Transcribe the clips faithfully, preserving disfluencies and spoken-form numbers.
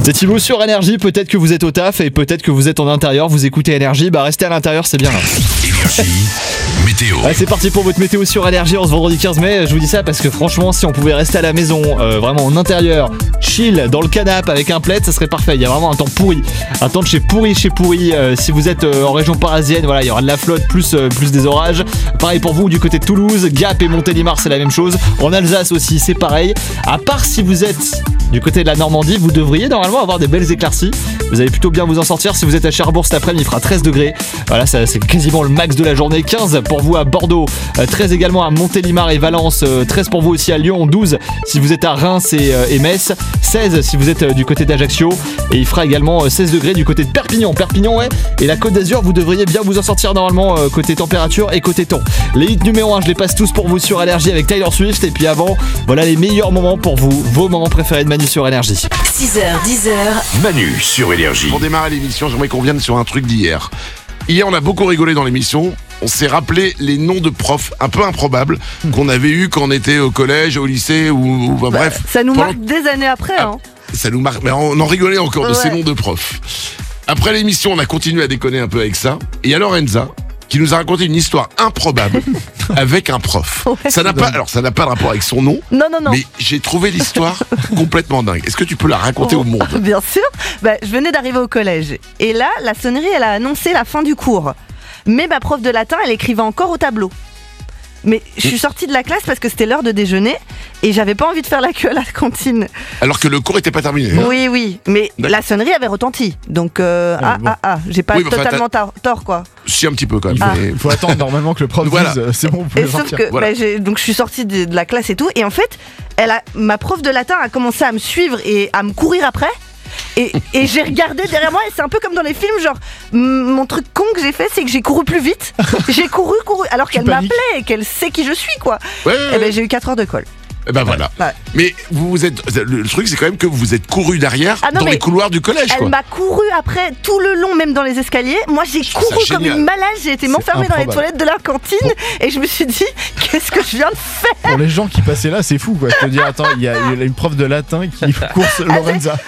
C'est Thibaut sur Énergie, peut-être que vous êtes au taf et peut-être que vous êtes en intérieur, vous écoutez Énergie, bah restez à l'intérieur, c'est bien là. Énergie, météo. Ouais, c'est parti pour votre météo sur Énergie en ce vendredi quinze mai. Je vous dis ça parce que franchement, si on pouvait rester à la maison, euh, vraiment en intérieur, chill, dans le canapé avec un plaid, ça serait parfait. Il y a vraiment un temps pourri, un temps de chez pourri, chez pourri. Euh, si vous êtes euh, en région parisienne, voilà, il y aura de la flotte plus, euh, plus des orages. Pareil pour vous du côté de Toulouse, Gap et Montélimar, c'est la même chose. En Alsace aussi, c'est pareil. À part si vous êtes du côté de la Normandie, vous devriez normalement avoir des belles éclaircies. Vous allez plutôt bien vous en sortir. Si vous êtes à Cherbourg cet après-midi, il fera treize degrés. Voilà, ça, c'est quasiment le max de la journée. quinze pour vous à Bordeaux, treize également à Montélimar et Valence, treize pour vous aussi à Lyon, douze si vous êtes à Reims et, et Metz, seize si vous êtes du côté d'Ajaccio, et il fera également seize degrés du côté de Perpignan. Perpignan, ouais, et la Côte d'Azur, vous devriez bien vous en sortir normalement côté température et côté temps. Les hits numéro un, je les passe tous pour vous sur Énergie avec Taylor Swift, et puis avant, voilà les meilleurs moments pour vous, vos moments préférés de Manu sur Énergie. six heures, dix heures. Manu sur Énergie. Pour démarrer l'émission, j'aimerais qu'on revienne sur un truc d'hier. Hier, on a beaucoup rigolé dans l'émission. On s'est rappelé les noms de profs un peu improbables qu'on avait eu quand on était au collège, au lycée ou, ou bah, Bah, bref. ça nous Pendant- marque des années après. Ah, Hein. Ça nous marque, mais on en rigolait encore de Ouais. ces noms de profs. Après l'émission, on a continué à déconner un peu avec ça. Et il y a Lorenza qui nous a raconté une histoire improbable avec un prof. Ouais. Ça n'a pas, alors ça n'a pas de rapport avec son nom, Non, non, non. mais j'ai trouvé l'histoire complètement dingue. Est-ce que tu peux la raconter au monde? Bien sûr. Bah, je venais d'arriver au collège. Et là, la sonnerie, elle a annoncé la fin du cours. Mais ma prof de latin, elle écrivait encore au tableau. Mais je suis sortie de la classe parce que c'était l'heure de déjeuner et j'avais pas envie de faire la queue à la cantine. Alors que le cours était pas terminé. hein. Oui, oui. Mais D'accord. la sonnerie avait retenti. Donc, euh, ah, bon. ah, ah, j'ai pas Oui, mais enfin, totalement tor- tort, quoi. Si, un petit peu quand même. Ah. mais- Il faut attendre normalement que le prof Voilà. dise euh, c'est bon, vous Et pouvez sauf sortir. que Voilà. bah, j'ai- donc je suis sortie de, de la classe et tout, et en fait, elle a, ma prof de latin a commencé à me suivre et à me courir après. Et, et j'ai regardé derrière moi, et c'est un peu comme dans les films, genre m- mon truc con que j'ai fait, c'est que j'ai couru plus vite. J'ai couru, couru, alors qu'elle paniques. m'appelait et qu'elle sait qui je suis, quoi. Ouais, ouais, Et ouais. ben j'ai eu quatre heures de colle. Eh ben voilà. Ouais. Mais vous vous êtes. Le truc, c'est quand même que vous êtes couru derrière Ah non, dans mais les couloirs du collège, Elle quoi. m'a couru après tout le long, même dans les escaliers. Moi, j'ai trouve ça couru comme génial. une malade. J'ai été m'enfermer dans les improbable. toilettes de la cantine et je me suis dit, qu'est-ce que je viens de faire? Pour les gens qui passaient là, c'est fou quoi. Je te dis, attends, il y, a il y a une prof de latin qui course Lorenza.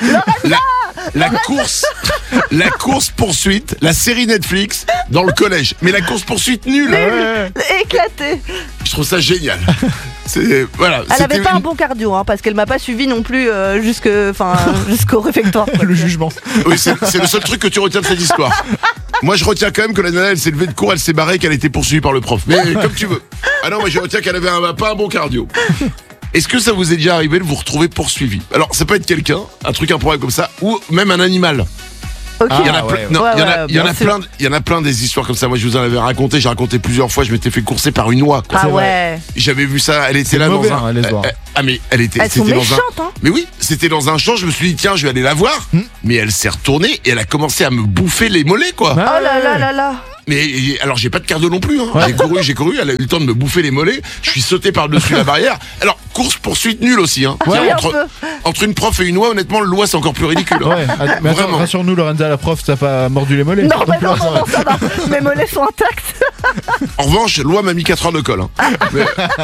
La course, la course poursuite, la série Netflix dans le collège. Mais la course poursuite nulle. Ouais. Éclaté. Je trouve ça génial. C'est voilà. Elle c'était avait pas une- un bon cardio, hein, parce qu'elle m'a pas suivi non plus euh, jusque, enfin, jusqu'au réfectoire. quoi. Le jugement. Oui, c'est c'est le seul truc que tu retiens de cette histoire. Moi, je retiens quand même que la nana, elle s'est levée de cours, elle s'est barrée, qu'elle était poursuivie par le prof. Mais comme tu veux. Ah non, moi, je retiens qu'elle avait un, pas un bon cardio. Est-ce que ça vous est déjà arrivé de vous retrouver poursuivi? Alors, ça peut être quelqu'un, un truc improbable comme ça, ou même un animal. Ok. Il y en a Ah, plein, ouais, non, ouais. il y en Ouais, a, ouais, il y en a bien sûr. plein, il y en a plein des histoires comme ça. Moi, je vous en avais raconté, j'ai raconté plusieurs fois, je m'étais fait courser par une oie, quoi. Ah c'est ouais. J'avais vu ça, elle était C'est là mauvais, dans un. hein, les oies. euh, ah, mais elle était. Elles sont c'était dans un. méchantes, hein. Mais oui, c'était dans un champ, je me suis dit, tiens, je vais aller la voir. Hmm. Mais elle s'est retournée et elle a commencé à me bouffer les mollets, quoi. Ah, Oh là ouais. là là là. Mais alors, j'ai pas de cardio non plus. Hein. J'ai couru, j'ai couru, elle a eu le temps de me bouffer les mollets. Je suis sauté par-dessus la barrière. Alors, course poursuite nulle aussi. Hein. Ouais, C'est un entre, peu. entre une prof et une oie, honnêtement, l'oie, c'est encore plus ridicule. hein. Ouais, att- mais attends, Vraiment. rassure-nous Lorenza, la prof, t'as pas mordu les mollets? Non, mais non, non, non, ça va. Mes mollets sont intacts. En revanche, l'oie m'a mis quatre heures de colle. Hein. Mais-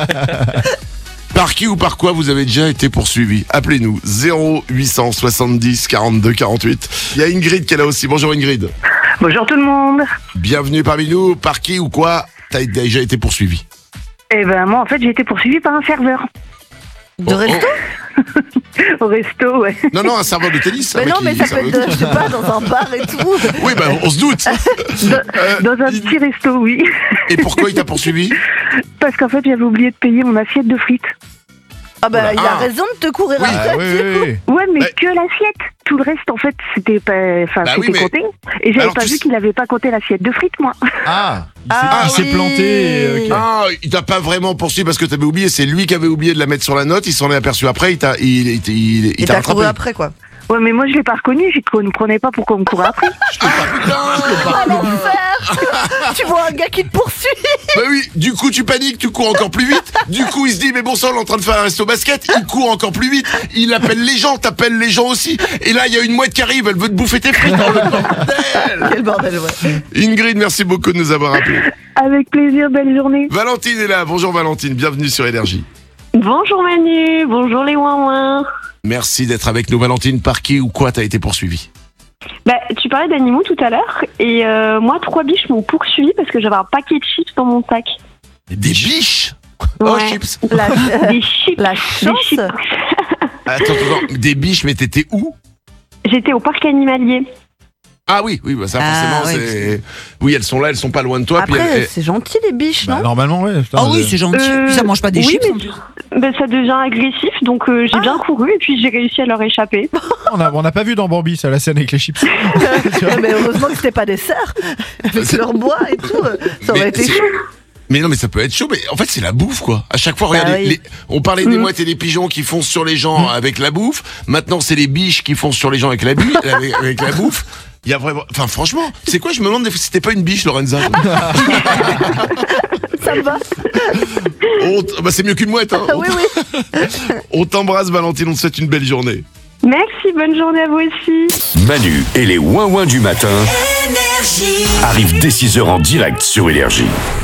Par qui ou par quoi vous avez déjà été poursuivi? Appelez-nous zéro huit cent soixante-dix quarante-deux quarante-huit. Il y a Ingrid qui est là aussi. Bonjour Ingrid. Bonjour tout le monde. Bienvenue parmi nous. Par qui ou quoi t'as déjà été poursuivi? Eh ben moi en fait j'ai été poursuivie par un serveur De Oh, resto? au resto, ouais. Non, non, un serveur de tennis. un Mais mec non, qui- mais ça un peut être, serveur de- je sais pas, dans un bar et tout. de- Oui, bah on se doute. Dans, dans un il- petit resto, oui. Et pourquoi il t'a poursuivi? Parce qu'en fait j'avais oublié de payer mon assiette de frites. Ah bah, il a Ah. raison de te courir Oui. après. Ah, oui, oui, oui. Ouais mais Ouais. que l'assiette. Tout le reste en fait c'était pas, enfin Bah oui, c'était mais- compté. Et j'avais Alors, pas tu vu sais- qu'il avait pas compté l'assiette de frites moi. Ah, il s'est, Ah, il s'est oui. planté. euh, ok. Ah, il t'a pas vraiment poursuivi parce que t'avais oublié. C'est lui qui avait oublié de la mettre sur la note. Il s'en est aperçu après. Il t'a, il, il, il, il, Et t'a t'as couru rattrapé. après, quoi. Ouais mais moi je l'ai pas reconnu, je comprenais pas pourquoi on me courait après. Ah, l'enfer. Tu vois un gars qui te poursuit. Bah oui, du coup tu paniques, tu cours encore plus vite. Du coup il se dit mais bon sang, on est en train de faire un resto basket. Il court encore plus vite. Il appelle les gens, t'appelles les gens aussi. Et là il y a une mouette qui arrive, elle veut te bouffer tes frites. Dans le bordel. Quel bordel, ouais. Ingrid, merci beaucoup de nous avoir appelés. Avec plaisir, belle journée. Valentine est là. Bonjour Valentine, bienvenue sur Énergie. Bonjour Manu, bonjour les ouin-ouin. Merci d'être avec nous, Valentine. Par qui ou quoi t'as été poursuivi? Bah, tu parlais d'animaux tout à l'heure, et euh, moi, trois biches m'ont poursuivi parce que j'avais un paquet de chips dans mon sac. Des biches? Oh, Ouais. chips. La, Des chips. la Des chance. chips. Attends, attends, attends. Des biches, mais t'étais où? J'étais au parc animalier. Ah oui, oui, bah ça Ah, forcément, ouais. c'est. Oui, elles sont là, elles sont pas loin de toi. puis Après, elles- c'est gentil les biches, Bah, non? normalement, ouais. putain, Ah oui, euh, c'est gentil. Euh, Puis ça mange pas des oui, chips. mais- en plus. Bah, ça devient agressif, donc euh, j'ai Ah. bien couru et puis j'ai réussi à leur échapper. on a, on a pas vu dans Bambi, ça, la scène avec les chips. Tu vois Ouais, mais heureusement que c'était pas des sœurs avec C'est- leur bois et tout. Ça aurait Mais été c'est- chaud. Mais non, mais ça peut être chaud, mais en fait, c'est la bouffe, quoi. À chaque fois, Bah regardez, oui. les- on parlait des Mm. mouettes et des pigeons qui foncent sur les gens avec la bouffe. Maintenant, c'est les biches qui foncent sur les gens avec la, bi- avec, avec la bouffe. Il y a vraiment. Enfin, franchement, c'est quoi? Je me demande si c'était pas une biche, Lorenza. Ça me va. On t- bah, c'est mieux qu'une mouette, hein. Ah oui, oui. On t'embrasse, Valentine, on te souhaite une belle journée. Merci, bonne journée à vous aussi. Manu et les ouin-ouin du matin arrivent dès six heures en direct sur Énergie.